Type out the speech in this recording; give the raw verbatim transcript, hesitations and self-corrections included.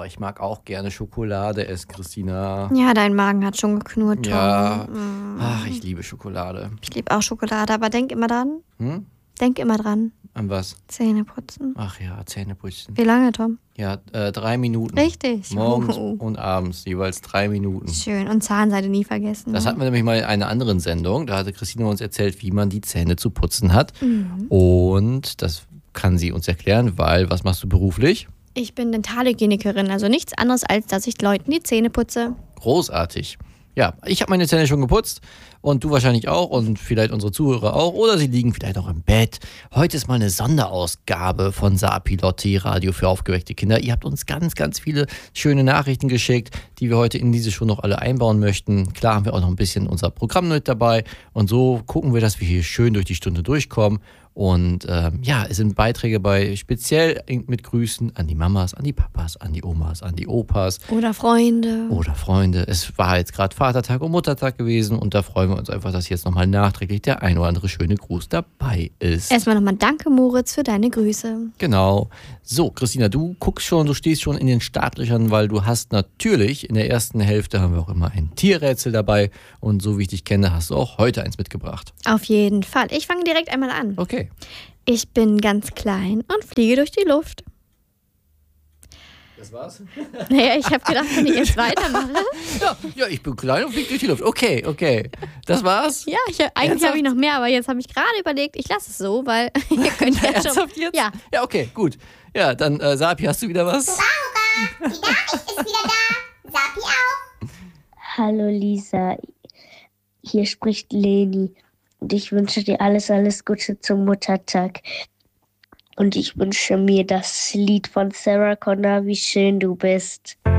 ich mag auch gerne Schokolade essen, Christina. Ja, dein Magen hat schon geknurrt, Tom. Ja, Mm. ach, ich liebe Schokolade. Ich liebe auch Schokolade, aber denk immer dran. Hm? Denk immer dran. An was? Zähne putzen. Ach ja, Zähne putzen. Wie lange, Tom? Ja, äh, drei Minuten. Richtig. Morgens Oh. und abends, jeweils drei Minuten. Schön. Und Zahnseide nie vergessen. Das ne? hatten wir nämlich mal in einer anderen Sendung. Da hatte Christina uns erzählt, wie man die Zähne zu putzen hat. Mhm. Und das kann sie uns erklären, weil, was machst du beruflich? Ich bin Dentalhygienikerin, also nichts anderes, als dass ich Leuten die Zähne putze. Großartig. Ja, ich habe meine Zähne schon geputzt und du wahrscheinlich auch und vielleicht unsere Zuhörer auch oder sie liegen vielleicht auch im Bett. Heute ist mal eine Sonderausgabe von Sapilotti, Radio für aufgeweckte Kinder. Ihr habt uns ganz, ganz viele schöne Nachrichten geschickt, die wir heute in diese Show noch alle einbauen möchten. Klar haben wir auch noch ein bisschen unser Programm mit dabei und so gucken wir, dass wir hier schön durch die Stunde durchkommen. Und ähm, ja, es sind Beiträge bei, speziell mit Grüßen an die Mamas, an die Papas, an die Omas, an die Opas. Oder Freunde. Oder Freunde. Es war jetzt gerade Vatertag und Muttertag gewesen und da freuen wir uns einfach, dass jetzt nochmal nachträglich der ein oder andere schöne Gruß dabei ist. Erstmal nochmal danke, Moritz, für deine Grüße. Genau. So, Christina, du guckst schon, du stehst schon in den Startlöchern, weil du hast natürlich in der ersten Hälfte haben wir auch immer ein Tierrätsel dabei und so wie ich dich kenne, hast du auch heute eins mitgebracht. Auf jeden Fall. Ich fange direkt einmal an. Okay. Ich bin ganz klein und fliege durch die Luft. Das war's? Naja, ich habe gedacht, wenn ich jetzt weitermache. Ja, ja, ich bin klein und fliege durch die Luft. Okay, okay. Das war's? Ja, ich, eigentlich habe ich noch mehr, aber jetzt habe ich gerade überlegt, ich lasse es so, weil ihr könnt ja schon... Ernsthaft jetzt? Ja. Ja, okay, gut. Ja, dann äh, Sapi, hast du wieder was? Laura, die Nachricht ist wieder da. Sapi auch. Hallo Lisa, hier spricht Leni und ich wünsche dir alles, alles Gute zum Muttertag. Und ich wünsche mir das Lied von Sarah Connor, Wie schön du bist.